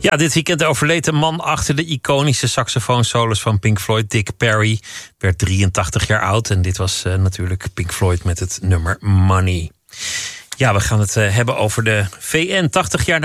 Ja, dit weekend overleed de man achter de iconische saxofoonsolos van Pink Floyd, Dick Perry. Werd 83 jaar oud en dit was natuurlijk Pink Floyd met het nummer Money. Ja, we gaan het hebben over de VN 80 jaar